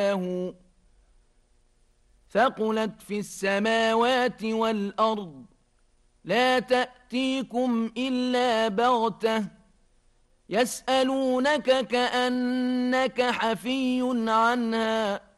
ثقلت في السماوات والأرض لا تأتيكم إلا بغتة يسألونك كأنك حفي عنها